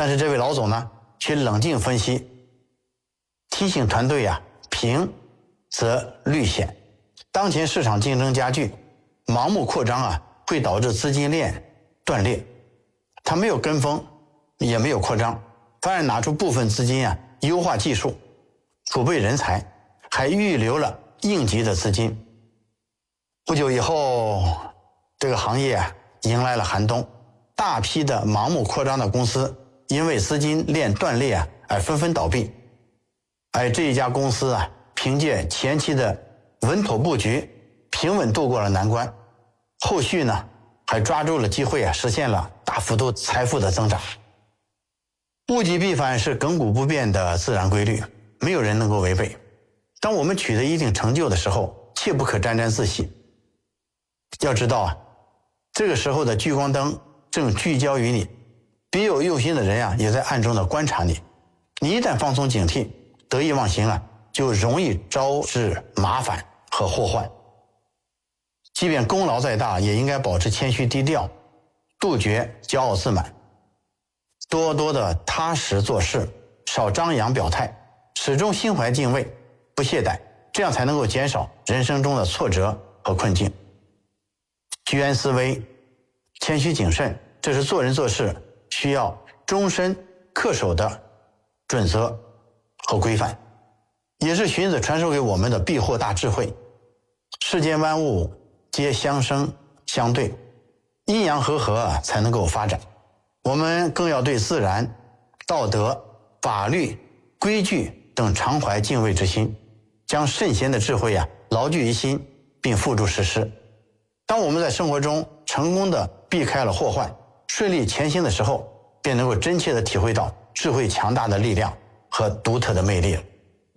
但是这位老总呢，却冷静分析，提醒团队平则虑险。当前市场竞争加剧，盲目扩张会导致资金链断裂。他没有跟风，也没有扩张，反而拿出部分资金优化技术，储备人才，还预留了应急的资金。不久以后，这个行业迎来了寒冬，大批的盲目扩张的公司因为资金链断裂而纷纷倒闭。而这一家公司凭借前期的稳妥布局，平稳度过了难关，后续呢还抓住了机会实现了大幅度财富的增长。物极必反是亘古不变的自然规律，没有人能够违背。当我们取得一定成就的时候，切不可沾沾自喜。要知道这个时候的聚光灯正聚焦于你，别有用心的人也在暗中的观察你。你一旦放松警惕，得意忘形就容易招致麻烦和祸患。即便功劳再大，也应该保持谦虚低调，杜绝骄傲自满，多多的踏实做事，少张扬表态，始终心怀敬畏，不懈怠，这样才能够减少人生中的挫折和困境。居安思危，谦虚谨慎，这是做人做事需要终身恪守的准则和规范，也是荀子传授给我们的避祸大智慧。世间万物皆相生相对，阴阳和合才能够发展。我们更要对自然、道德、法律、规矩等常怀敬畏之心，将圣贤的智慧牢记于心，并付诸实施。当我们在生活中成功的避开了祸患，顺利前行的时候，便能够真切的体会到智慧强大的力量和独特的魅力了。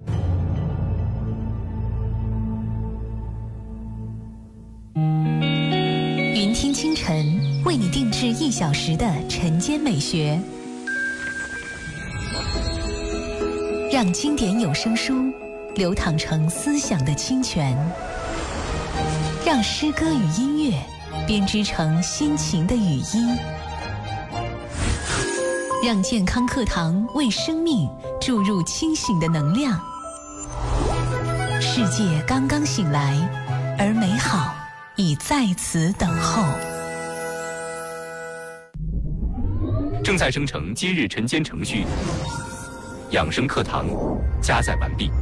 云听清晨为你定制1小时的晨间美学，让经典有声书流淌成思想的清泉，让诗歌与音乐编织成心情的语音，让健康课堂为生命注入清醒的能量。世界刚刚醒来，而美好已在此等候。 正在生成今日晨间程序，养生课堂加载完毕。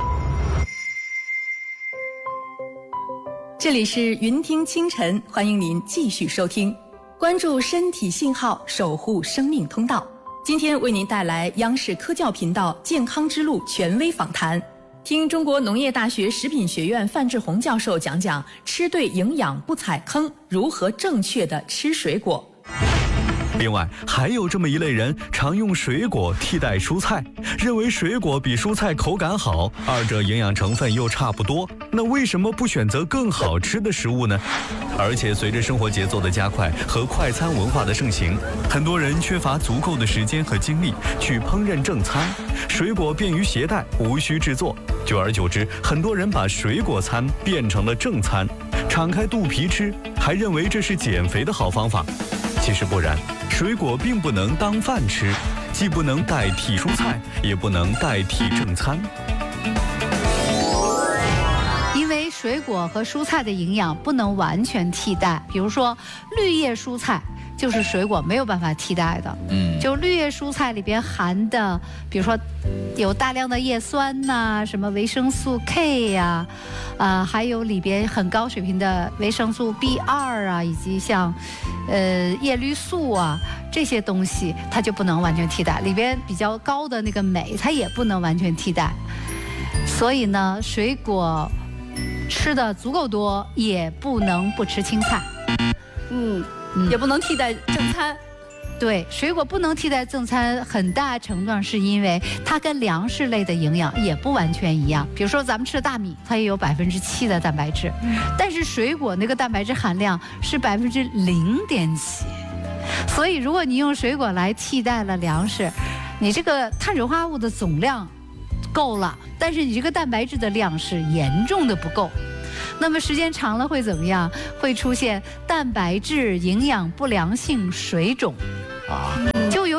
这里是云听清晨，欢迎您继续收听，关注身体信号，守护生命通道。今天为您带来央视科教频道健康之路权威访谈，听中国农业大学食品学院范志红教授讲讲吃对营养不踩坑，如何正确的吃水果。 另外，还有这么一类人，常用水果替代蔬菜，认为水果比蔬菜口感好，二者营养成分又差不多，那为什么不选择更好吃的食物呢？而且随着生活节奏的加快和快餐文化的盛行，很多人缺乏足够的时间和精力去烹饪正餐，水果便于携带，无需制作，久而久之，很多人把水果餐变成了正餐，敞开肚皮吃，还认为这是减肥的好方法。其实不然，水果并不能当饭吃，既不能代替蔬菜，也不能代替正餐。 因为水果和蔬菜的营养不能完全替代，比如说绿叶蔬菜就是水果没有办法替代的。就绿叶蔬菜里边含的，比如说有大量的叶酸呐，什么维生素 K 呀，还有里边很高水平的维生素 B2啊，以及像叶绿素啊这些东西，它就不能完全替代。里边比较高的那个镁，它也不能完全替代。所以呢，水果吃的足够多，也不能不吃青菜。 也不能替代正餐。 对，水果不能替代正餐，很大程度上是因为它跟粮食类的营养也不完全一样。比如说咱们吃的大米，它也有7%的蛋白质，但是水果那个蛋白质含量是0.几。所以如果你用水果来替代了粮食，你这个碳水化合物的总量够了，但是你这个蛋白质的量是严重的不够。那么时间长了会怎么样？会出现蛋白质营养不良性水肿，就有点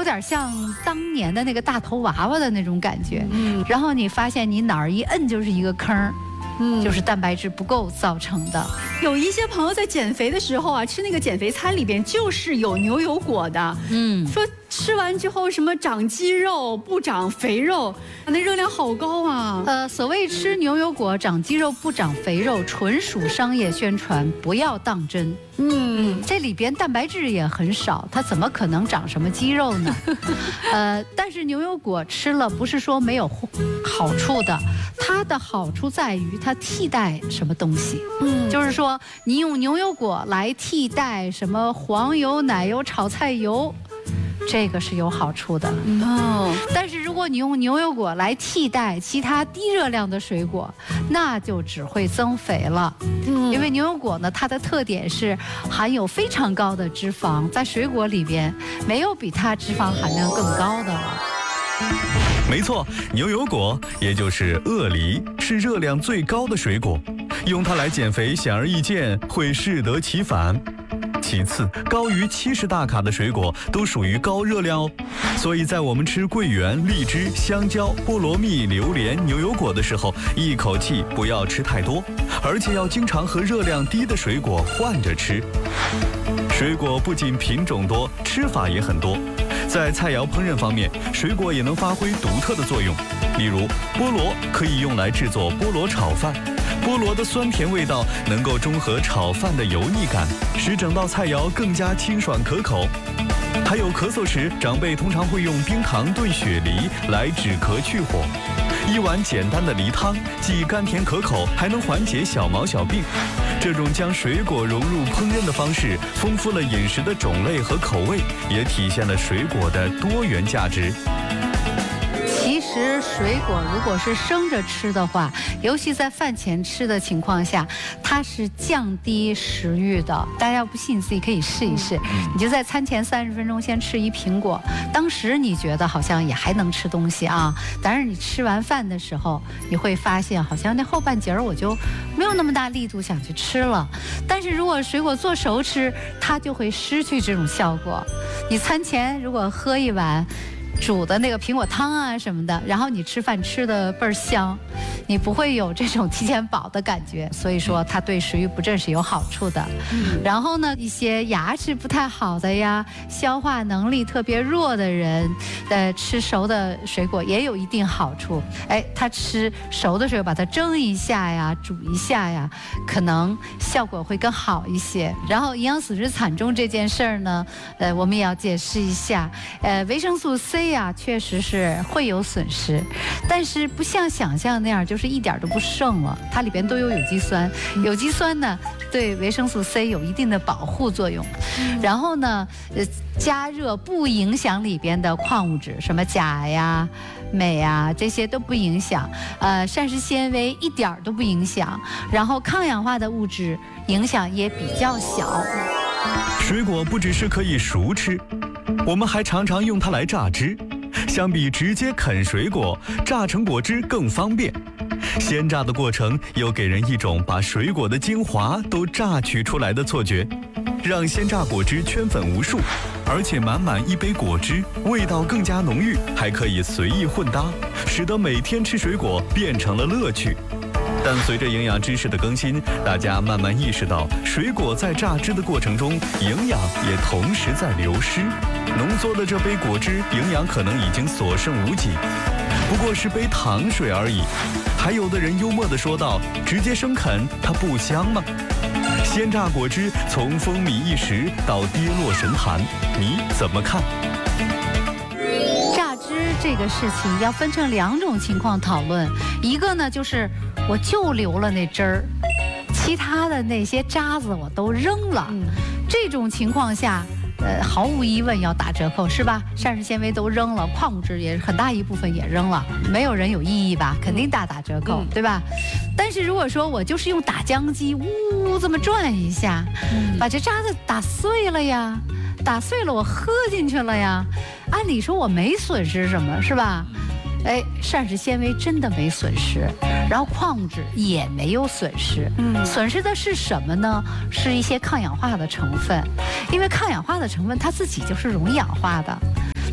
点像当年的那个大头娃娃的那种感觉。然后你发现你哪儿一摁就是一个坑。就是蛋白质不够造成的。 有一些朋友在减肥的时候啊，吃那个减肥餐里边就是有牛油果的，说吃完之后什么长肌肉不长肥肉，那热量好高啊。 所谓吃牛油果长肌肉不长肥肉，纯属商业宣传，不要当真。这里边蛋白质也很少，它怎么可能长什么肌肉呢？但是牛油果吃了不是说没有好处的，它的好处在于它替代什么东西。就是说你用牛油果来替代什么黄油、奶油、炒菜油。这个是有好处的但是如果你用牛油果来替代其他低热量的水果，那就只会增肥了。因为牛油果呢，它的特点是含有非常高的脂肪，在水果里边没有比它脂肪含量更高的了。 没错，牛油果也就是鳄梨，是热量最高的水果，用它来减肥显而易见会适得其反。其次，高于70大卡的水果都属于高热量哦，所以在我们吃桂圆、荔枝、香蕉、菠萝蜜、榴莲、牛油果的时候，一口气不要吃太多，而且要经常和热量低的水果换着吃。水果不仅品种多，吃法也很多。在菜肴烹饪方面，水果也能发挥独特的作用。例如，菠萝可以用来制作菠萝炒饭。菠萝的酸甜味道能够中和炒饭的油腻感，使整道菜肴更加清爽可口。还有咳嗽时，长辈通常会用冰糖炖雪梨来止咳去火。一碗简单的梨汤，既甘甜可口，还能缓解小毛小病。这种将水果融入烹饪的方式，丰富了饮食的种类和口味，也体现了水果的多元价值。 其实水果如果是生着吃的话，尤其在饭前吃的情况下，它是降低食欲的。大家要不信，自己可以试一试。你就在餐前30分钟先吃一苹果，当时你觉得好像也还能吃东西啊，但是你吃完饭的时候，你会发现好像那后半截我就没有那么大力度想去吃了。但是如果水果做熟吃，它就会失去这种效果。你餐前如果喝一碗煮的那个苹果汤啊什么的，然后你吃饭吃的倍儿香，你不会有这种提前饱的感觉，所以说它对食欲不振是有好处的。然后呢，一些牙齿不太好的呀，消化能力特别弱的人，吃熟的水果也有一定好处。他吃熟的水果，把它蒸一下呀，煮一下呀，可能效果会更好一些。然后营养损失惨重这件事儿呢，我们也要解释一下。维生素 C 呀，确实是会有损失，但是不像想象那样就是一点都不剩了，它里边都有有机酸。有机酸呢，对维生素 C 有一定的保护作用。然后呢，加热不影响里边的矿物质，什么钾呀、镁呀，这些都不影响。膳食纤维一点都不影响。然后抗氧化的物质影响也比较小。 水果不只是可以熟吃，我们还常常用它来榨汁。相比直接啃水果，榨成果汁更方便。鲜榨的过程又给人一种把水果的精华都榨取出来的错觉，让鲜榨果汁圈粉无数，而且满满一杯果汁，味道更加浓郁，还可以随意混搭，使得每天吃水果变成了乐趣。但随着营养知识的更新，大家慢慢意识到，水果在榨汁的过程中，营养也同时在流失。浓缩的这杯果汁，营养可能已经所剩无几，不过是杯糖水而已。还有的人幽默地说道：“直接生啃，它不香吗？”鲜榨果汁从风靡一时到跌落神坛，你怎么看？ 榨汁这个事情要分成2种情况讨论，一个呢就是我就留了那汁儿，其他的那些渣子我都扔了。这种情况下，毫无疑问要打折扣，是吧？膳食纤维都扔了，矿物质也很大一部分也扔了，没有人有异议吧？肯定大打折扣，对吧？但是如果说我就是用打浆机呜这么转一下，把这渣子打碎了呀，打碎了我喝进去了呀，按理说我没损失什么，是吧？膳食纤维真的没损失，然后矿物质也没有损失。损失的是什么呢？是一些抗氧化的成分，因为抗氧化的成分它自己就是容易氧化的，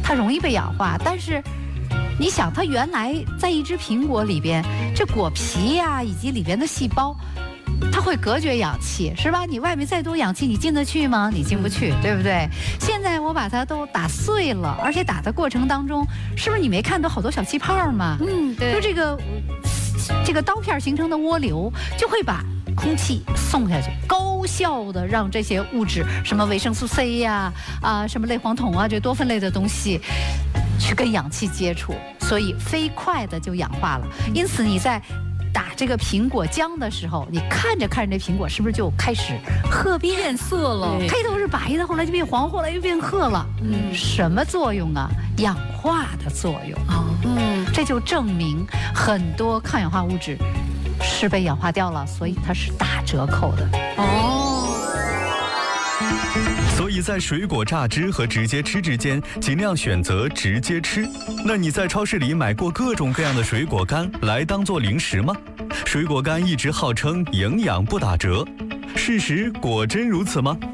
它容易被氧化。但是你想，它原来在一只苹果里边，这果皮呀以及里边的细胞，它会隔绝氧气，是吧？你外面再多氧气，你进得去吗？你进不去，对不对？现在我把它都打碎了，而且打的过程当中，是不是你没看到好多小气泡吗？ 对， 就这个刀片形成的涡流，就会把空气送下去，高效的让这些物质，什么维生素 C 呀、什么类黄酮啊，这多酚类的东西，去跟氧气接触，所以飞快的就氧化了。因此你在打这个苹果浆的时候，你看着这苹果是不是就开始褐变色了？开头是白的，后来就变黄，后来又变褐了。什么作用啊？氧化的作用。这就证明很多抗氧化物质是被氧化掉了，所以它是打折扣的。 所以在水果榨汁和直接吃之间，尽量选择直接吃。那你在超市里买过各种各样的水果干来当做零食吗？水果干一直号称营养不打折，事实果真如此吗？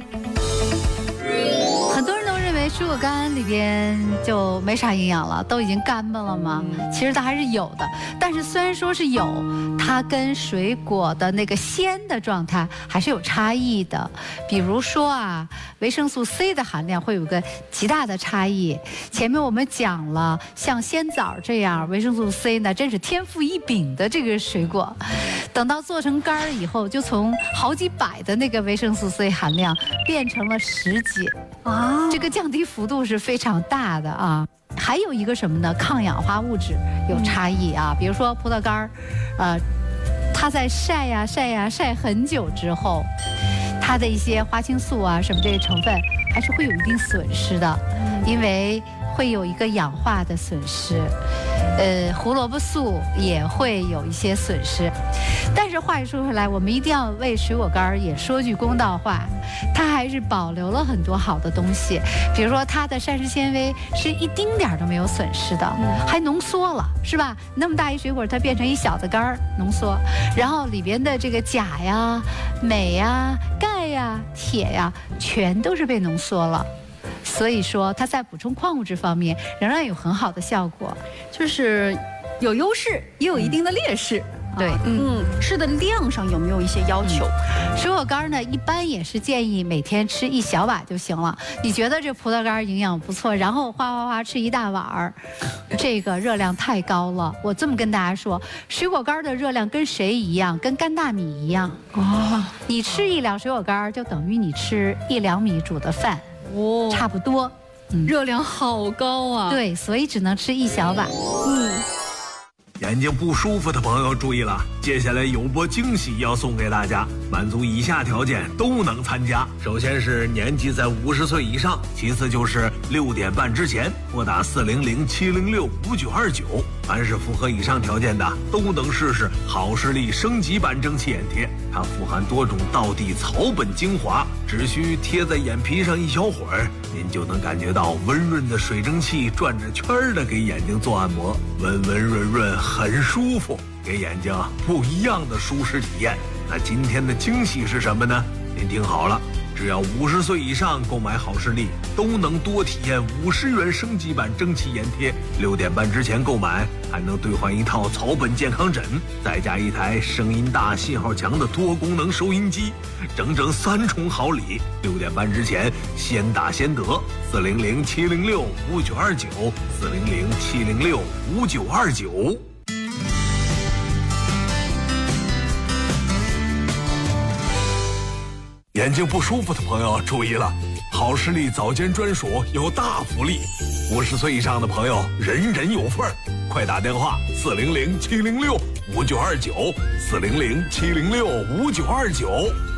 很多人都认为水果干里边就没啥营养了，都已经干巴了吗？其实它还是有的，但是虽然说是有，它跟水果的那个鲜的状态还是有差异的。比如说维生素 C 的含量会有个极大的差异。前面我们讲了，像鲜枣这样，维生素 C 呢真是天赋异禀的这个水果，等到做成干儿以后，就从好几百的那个维生素 C 含量变成了10几。这个降低幅度是非常大的啊。还有一个什么呢？抗氧化物质有差异啊。比如说葡萄干儿，它在晒很久之后，它的一些花青素什么这些成分还是会有一定损失的，因为会有一个氧化的损失。胡萝卜素也会有一些损失。但是话又说回来，我们一定要为水果干也说句公道话，它还是保留了很多好的东西。比如说它的膳食纤维是一丁点儿都没有损失的，还浓缩了，是吧？那么大一水果，它变成一小的干儿浓缩，然后里边的这个钾呀、镁呀、钙呀、铁呀，全都是被浓缩了。所以说它在补充矿物质方面仍然有很好的效果， 就是有优势也有一定的劣势。 对， 吃的量上有没有一些要求？ 水果干呢，一般也是建议每天吃1小碗就行了。你觉得这葡萄干营养不错，然后哗吃1大碗儿，这个热量太高了。我这么跟大家说，水果干的热量跟谁一样？跟干大米一样。你吃1两水果干就等于你吃1两米煮的饭，差不多。 热量好高啊！ 对，所以只能吃1小碗。 眼睛不舒服的朋友注意了，接下来有波惊喜要送给大家，满足以下条件都能参加。首先是年纪在50岁以上，其次就是6点半之前拨打400-706-5929。凡是符合以上条件的，都能试试好视力升级版蒸汽眼贴。它富含多种道地草本精华，只需贴在眼皮上1小会儿，您就能感觉到温润的水蒸气转着圈儿的给眼睛做按摩，温温润润，很舒服，给眼睛不一样的舒适体验。那今天的惊喜是什么呢？您听好了，只要50岁以上购买好视力，都能多体验50元升级版蒸汽眼贴。6点半之前购买，还能兑换1套草本健康枕，再加1台声音大、信号强的多功能收音机，整整3重好礼。6点半之前先打先得，400-706-5929，400-706-5929。眼睛不舒服的朋友注意了，好视力早间专属有大福利，50岁以上的朋友人人有份儿，快打电话400-706-5929，400-706-5929。